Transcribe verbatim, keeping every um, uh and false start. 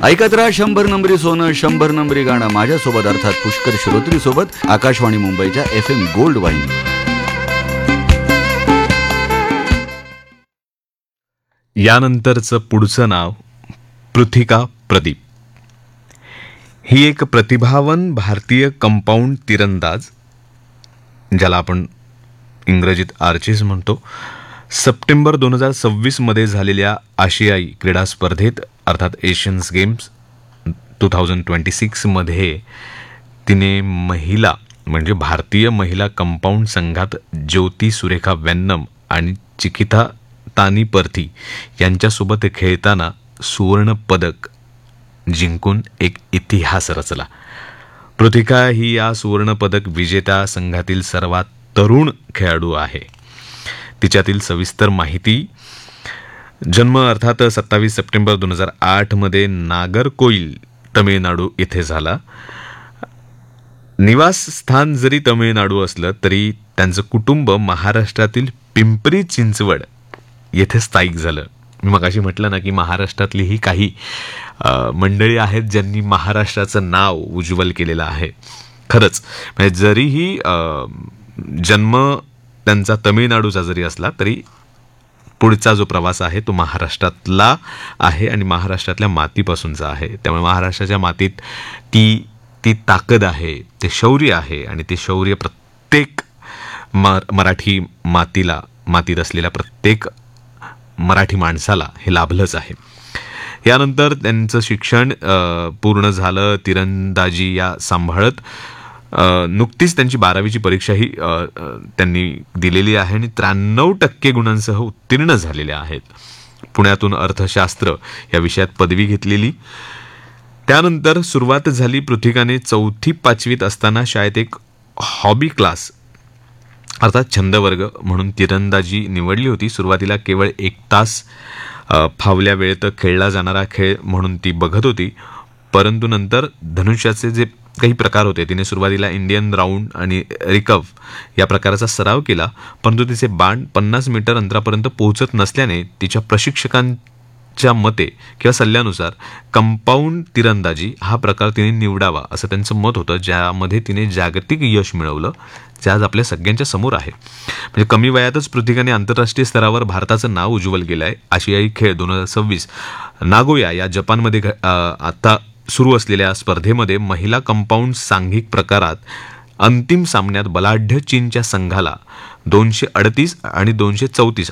ऐकत राहा शंभर नंबरी सोनं शंभर नंबरी गाणं माझ्यासोबत अर्थात पुष्कर श्रोत्री सोबत आकाशवाणी मुंबईच्या एफ एम गोल्ड वाहिनीवर. यानंतरचं पुढचं नाव पृथिका प्रदीप. ही एक प्रतिभावान भारतीय कंपाऊंड तिरंदाज, ज्याला आपण इंग्रजीत आर्चिस म्हणतो, सप्टेंबर दोन हजार सव्वीस मध्ये झालेल्या आशियाई क्रीडा स्पर्धेत अर्थात Asians games two thousand twenty six मध्ये तिने महिला म्हणजे भारतीय महिला कंपाऊंड संघात ज्योती सुरेखा वेन्नम आणि चिकिता तानीपर्थी यांच्यासोबत खेळताना सुवर्ण पदक जिंकून एक इतिहास रचला. पृथिका ही या सुवर्ण पदक विजेत्या संघातील सर्वात तरुण खेळाडू आहे. तिच्यातील सविस्तर माहिती: जन्म अर्थात सत्तावीस सप्टेंबर दोन हजार आठ मध्ये नागरकोइल तमिळनाडू येथे झाला. निवासस्थान जरी तमिळनाडू असलं तरी त्यांचं कुटुंब महाराष्ट्रातील पिंपरी चिंचवड येथे स्थायिक झालं. मी मगाशी म्हटलं ना की महाराष्ट्रातलीही काही मंडळी आहेत ज्यांनी महाराष्ट्राचं नाव उज्ज्वल केलेलं आहे. खरंच म्हणजे जरीही जन्म त्यांचा तमिळनाडूचा जरी असला तरी पुढचा जो प्रवास आहे तो महाराष्ट्रातला आहे आणि महाराष्ट्रातल्या मातीपासूनचा आहे. त्यामुळे महाराष्ट्राच्या मातीत ती ती ताकद आहे, ते शौर्य आहे आणि ते शौर्य प्रत्येक मराठी मातीला मातीत असलेल्या प्रत्येक मराठी माणसाला हे लाभलंच आहे. यानंतर त्यांचं शिक्षण पूर्ण झालं. तिरंदाजी या सांभाळत नुकतीच त्यांची बारावीची परीक्षाही त्यांनी दिलेली आहे आणि त्र्याण्णव टक्के गुणांसह उत्तीर्ण झालेल्या आहेत. पुण्यातून अर्थशास्त्र या विषयात पदवी घेतलेली. त्यानंतर सुरुवात झाली पृथिकाने चौथी पाचवीत असताना शाळेत एक हॉबी क्लास अर्थात छंद वर्ग म्हणून तिरंदाजी निवडली होती. सुरुवातीला केवळ एक तास फावल्या वेळेत खेळला जाणारा खेळ म्हणून ती बघत होती, परंतु नंतर धनुष्याचे जे काही प्रकार होते तिने सुरुवातीला इंडियन राऊंड आणि रिकव्ह या प्रकाराचा सराव केला, परंतु तिचे बाण पन्नास मीटर अंतरापर्यंत पोहोचत नसल्याने तिच्या प्रशिक्षकांच्या मते किंवा सल्ल्यानुसार कंपाऊंड तिरंदाजी हा प्रकार तिने निवडावा असं त्यांचं मत होतं, ज्यामध्ये तिने जागतिक यश मिळवलं, जे आज आपल्या सगळ्यांच्या समोर आहे. म्हणजे कमी वयातच पृथिकाने आंतरराष्ट्रीय स्तरावर भारताचं नाव उज्ज्वल केलं आहे. आशियाई खेळ दोन हजार सव्वीस नागोया या जपानमध्ये आता सुरू असलेल्या स्पर्धेमध्ये महिला कंपाऊंड सांघिक प्रकारात अंतिम सामन्यात बलाढ्य चीनच्या संघाला दोनशे अडतीस आणि दोनशे चौतीस